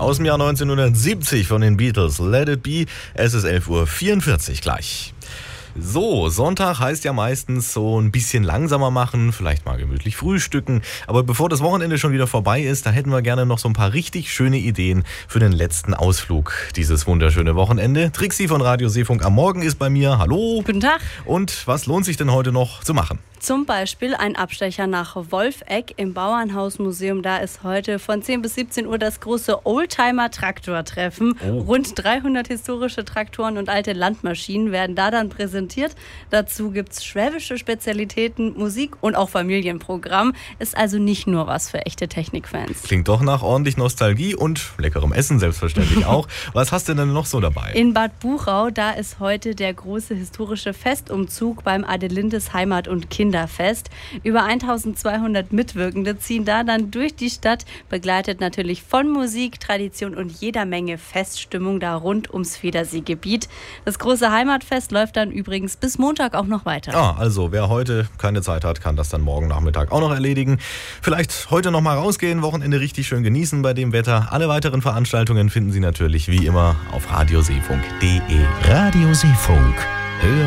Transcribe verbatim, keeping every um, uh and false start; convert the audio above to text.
aus dem Jahr neunzehnhundertsiebzig von den Beatles. Let It Be. Es ist elf Uhr vierundvierzig gleich. So, Sonntag heißt ja meistens so ein bisschen langsamer machen, vielleicht mal gemütlich frühstücken. Aber bevor das Wochenende schon wieder vorbei ist, da hätten wir gerne noch so ein paar richtig schöne Ideen für den letzten Ausflug dieses wunderschöne Wochenende. Trixi von Radio Seefunk am Morgen ist bei mir. Hallo. Guten Tag. Und was lohnt sich denn heute noch zu machen? Zum Beispiel ein Abstecher nach Wolfegg im Bauernhausmuseum. Da ist heute von zehn bis siebzehn Uhr das große Oldtimer-Traktor-Treffen. Oh. Rund dreihundert historische Traktoren und alte Landmaschinen werden da dann präsentiert. Dazu gibt es schwäbische Spezialitäten, Musik und auch Familienprogramm. Ist also nicht nur was für echte Technikfans. Klingt doch nach ordentlich Nostalgie und leckerem Essen selbstverständlich auch. Was hast du denn noch so dabei? In Bad Buchau, da ist heute der große historische Festumzug beim Adelindes Heimat- und Kinderfest. Über eintausendzweihundert Mitwirkende ziehen da dann durch die Stadt, begleitet natürlich von Musik, Tradition und jeder Menge Feststimmung da rund ums Federseegebiet. Das große Heimatfest läuft dann übrigens bis Montag auch noch weiter. Ah, also wer heute keine Zeit hat, kann das dann morgen Nachmittag auch noch erledigen. Vielleicht heute noch mal rausgehen, Wochenende richtig schön genießen bei dem Wetter. Alle weiteren Veranstaltungen finden Sie natürlich wie immer auf radioseefunk punkt de. Radio Seefunk. Hören